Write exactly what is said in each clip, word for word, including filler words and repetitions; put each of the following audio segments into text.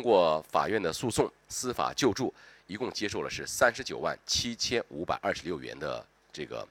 通过法院的诉讼、司法救助，一共接受了是三十九万七千五百二十六元的这个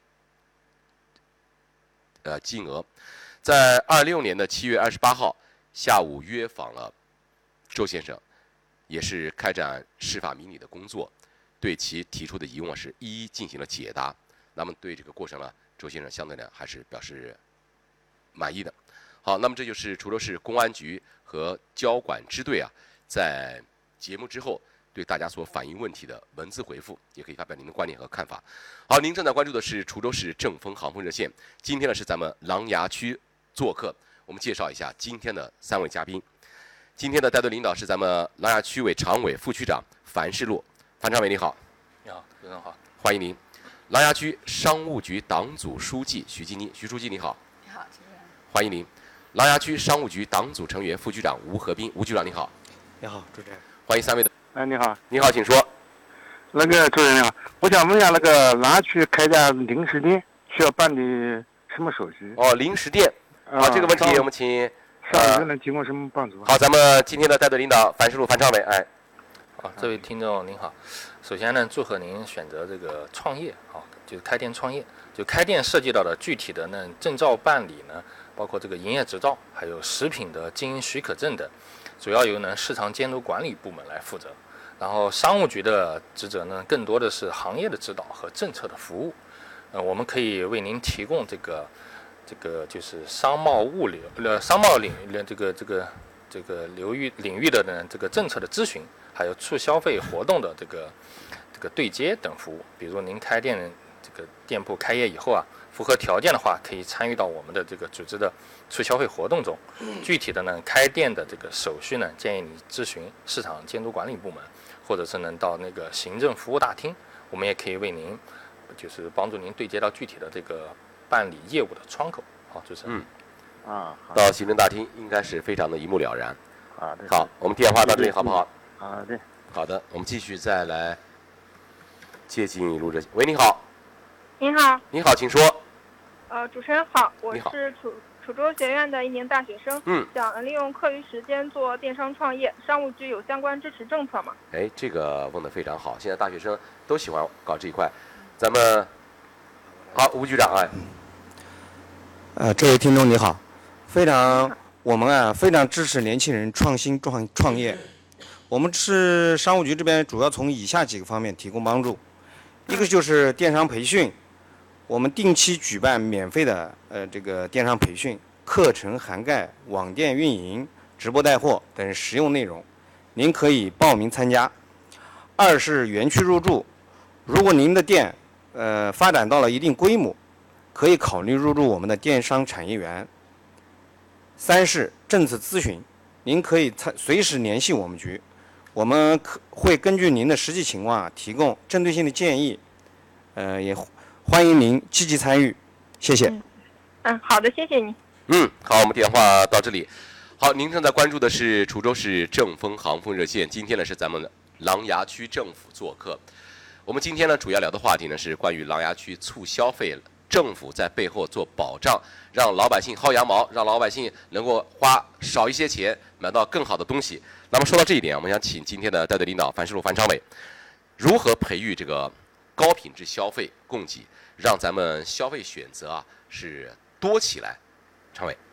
呃金额。在二六年的七月二十八号下午约访了周先生，也是开展司法明理的工作，对其提出的疑问是一一进行了解答。那么对这个过程呢，周先生相对呢还是表示满意的。好，那么这就是滁州市公安局和交管支队啊，在节目之后对大家所反映问题的文字回复，也可以发表您的观点和看法。好，您正在关注的是滁州市正风航风热线。今天呢是咱们琅琊区做客，我们介绍一下今天的三位嘉宾。今天的带队领导是咱们琅琊区委常委、副区长樊世路，樊常委你好。 你好，主持人好， 欢迎您。琅琊区商务局党组书记徐金妮，徐书记你好。 你好，主持人。 欢迎您。琅琊区商务局党组成员、副局长吴和斌，吴局长你好。 你好，主持人。 欢迎三位的。 哎，你好。 你好，请说。 那个主任你好，我想问一下，那个琅琊区开家零食店需要办理什么手续？ 哦，零食店。 啊， 好，这个问题我们请。 上级能提供什么帮助？ 好，咱们今天的带队领导樊世路樊常委，哎。 好，这位听众您好。首先呢，祝贺您选择这个创业，好，就是开店创业。就开店涉及到的具体的呢证照办理呢，包括这个营业执照，还有食品的经营许可证等，主要由呢市场监督管理部门来负责。然后商务局的职责呢，更多的是行业的指导和政策的服务。呃，我们可以为您提供这个这个就是商贸物流呃商贸领域的这个这个这个流域领域的呢这个政策的咨询，还有促消费活动的这个这个对接等服务。比如您开店这个店铺开业以后啊，符合条件的话，可以参与到我们的这个组织的促消费活动中。具体的呢，开店的这个手续呢，建议你咨询市场监督管理部门，或者是能到那个行政服务大厅，我们也可以为您，就是帮助您对接到具体的这个办理业务的窗口。好，主持人。 嗯。啊。到行政大厅应该是非常的一目了然。 啊，对。 好，我们电话到这里好不好？ 啊，对。 好的，我们继续再来接进入这。喂，你好。 您好。 你好，请说。 呃，主持人好，我你好是滁滁州学院的一名大学生， 嗯， 想利用课余时间做电商创业，商务局有相关支持政策吗？ 哎，这个问得非常好，现在大学生都喜欢搞这一块。咱们好，吴局长，哎， 呃，这位听众你好，非常，我们啊非常支持年轻人创新创创业。我们是商务局这边主要从以下几个方面提供帮助，一个就是电商培训。我们定期举办免费的呃这个电商培训课程，涵盖网店运营、直播带货等实用内容，您可以报名参加。二是园区入驻，如果您的店呃发展到了一定规模，可以考虑入驻我们的电商产业园。三是政策咨询，您可以参随时联系我们局，我们可会根据您的实际情况啊提供针对性的建议，呃也。欢迎您积极参与，谢谢。 嗯，嗯好的，谢谢你。 嗯，好，我们电话到这里。好，您正在关注的是滁州市正风航风热线。今天呢是咱们琅琊区政府做客。我们今天呢主要聊的话题呢是关于琅琊区促消费，政府在背后做保障，让老百姓薅羊毛，让老百姓能够花少一些钱买到更好的东西。那么说到这一点，我们想请今天的带队领导樊世路樊常委，如何培育这个高品质消费供给，让咱们消费选择啊是多起来。常委。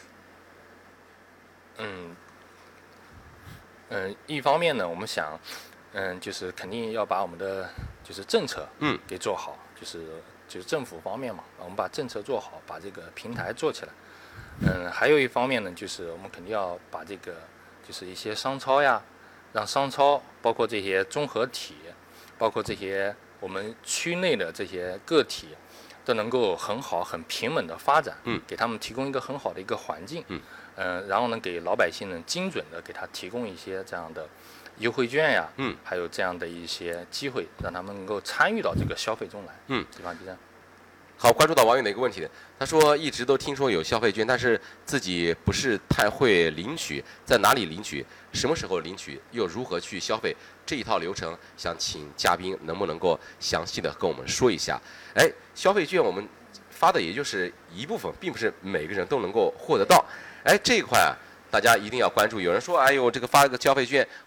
嗯嗯，一方面呢，我们想，嗯，就是肯定要把我们的就是政策嗯给做好，就是就是政府方面嘛，我们把政策做好，把这个平台做起来。嗯，还有一方面呢，就是我们肯定要把这个就是一些商超呀，让商超包括这些综合体，包括这些我们区内的这些个体，都能够很好、很平稳的发展， 嗯， 给他们提供一个很好的一个环境， 嗯， 呃，然后呢，给老百姓呢精准的给他提供一些这样的优惠券呀， 嗯， 还有这样的一些机会，让他们能够参与到这个消费中来， 嗯， 地方第三。 好，关注到网友的一个问题，他说一直都听说有消费券，但是自己不是太会领取，在哪里领取，什么时候领取，又如何去消费，这一套流程，想请嘉宾能不能够详细的跟我们说一下？哎，消费券我们发的也就是一部分，并不是每个人都能够获得到。哎，这一块啊，大家一定要关注。有人说，哎呦，这个发了个消费券，